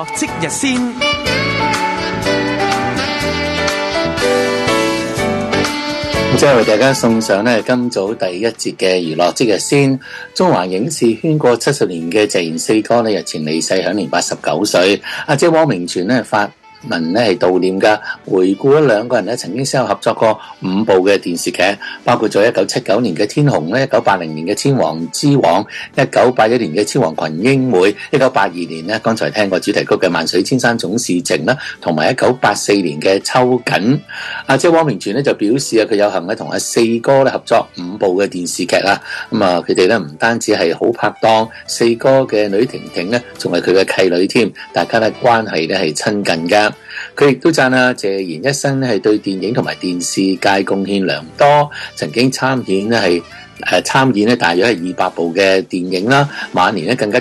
樂即日先。 即係為大家送上咧今早第一節嘅娛樂即日先。中華影視圈過70年嘅謝賢四哥咧日前離世，享年89歲。阿姐汪明荃咧發文咧係悼念噶，回顧咗兩個人咧曾經先後合作過5部嘅電視劇，包括咗1979年嘅《天虹》咧，1980年嘅《千王之王》，1981年嘅《千王群英妹》，1982年咧剛才聽過主題曲嘅《萬水千山總是情》啦，同埋1984年嘅《秋瑾》。阿姐汪明荃咧就表示啊，佢有幸咧同阿四哥咧合作5部嘅電視劇啦。咁啊，佢哋咧唔單止係好拍檔，四哥嘅女婷婷咧仲係佢嘅契女添，大家咧關係咧係親近噶。佢亦都讚啊謝賢一生咧係對電影同埋電視界貢獻良多，曾經參演咧大約係200部嘅電影啦，晚年咧更加